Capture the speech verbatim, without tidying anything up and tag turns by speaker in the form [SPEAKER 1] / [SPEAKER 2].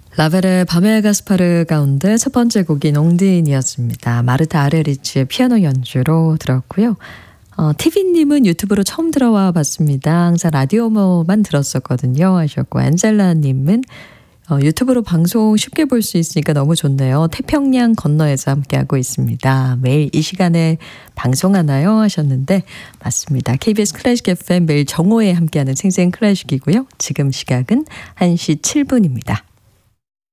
[SPEAKER 1] 라벨의 밤의 가스파르 가운데 첫 번째 곡이 옹딘이었습니다. 마르타 아레리치의 피아노 연주로 들었고요. 어, 티비님은 유튜브로 처음 들어와 봤습니다. 항상 라디오만 들었었거든요 하셨고, 안젤라님은 어, 유튜브로 방송 쉽게 볼 수 있으니까 너무 좋네요. 태평양 건너에서 함께하고 있습니다. 매일 이 시간에 방송하나요? 하셨는데 맞습니다. 케이비에스 클래식 에프엠 매일 정오에 함께하는 생생 클래식이고요. 지금 시각은 한 시 칠 분입니다.